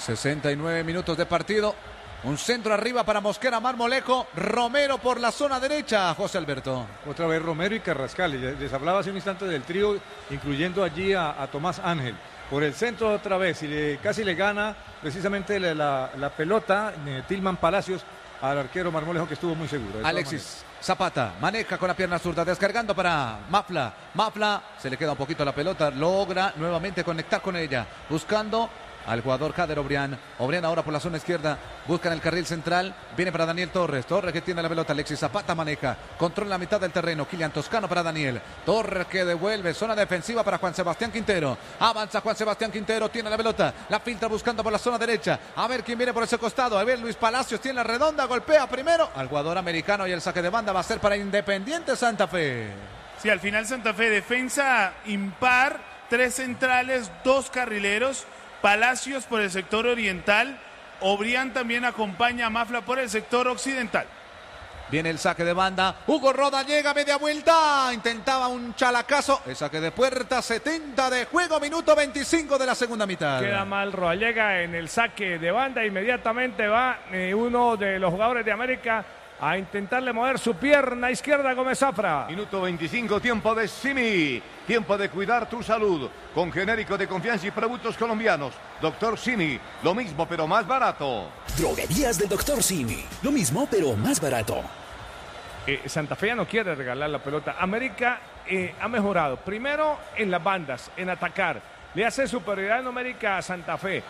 69 minutos de partido. Un centro arriba para Mosquera, Marmolejo, Romero por la zona derecha, José Alberto. Otra vez Romero y Carrascal. Les hablaba hace un instante del trío, incluyendo allí a Tomás Ángel. Por el centro otra vez, y casi le gana precisamente la pelota Tilman Palacios al arquero Marmolejo, que estuvo muy seguro. Alexis Zapata maneja con la pierna zurda, descargando para Mafla. Mafla se le queda un poquito la pelota, logra nuevamente conectar con ella, buscando al jugador Jader Obrián. Obrián ahora por la zona izquierda, buscan el carril central, viene para Daniel Torres. Torres que tiene la pelota, Alexis Zapata maneja, controla la mitad del terreno, Kilian Toscano para Daniel. Torres que devuelve, zona defensiva para Juan Sebastián Quintero. Avanza Juan Sebastián Quintero, tiene la pelota, la filtra buscando por la zona derecha. A ver quién viene por ese costado, a ver Luis Palacios tiene la redonda, golpea primero al jugador americano y el saque de banda va a ser para Independiente Santa Fe. Sí, al final Santa Fe, defensa impar, 3 centrales, 2 carrileros. Palacios por el sector oriental, Obrián también acompaña a Mafla por el sector occidental. Viene el saque de banda, Hugo Roda llega, media vuelta, intentaba un chalacazo, el saque de puerta, 70 de juego, minuto 25 de la segunda mitad. Queda mal Roda, llega en el saque de banda, inmediatamente va uno de los jugadores de América a intentarle mover su pierna izquierda a Gómez Zafra. Minuto 25, tiempo de Simi. Tiempo de cuidar tu salud. Con genérico de confianza y productos colombianos. Doctor Simi, lo mismo pero más barato. Droguerías del Doctor Simi. Lo mismo pero más barato. Santa Fe ya no quiere regalar la pelota. América ha mejorado. Primero en las bandas, en atacar. Le hace superioridad numérica a Santa Fe.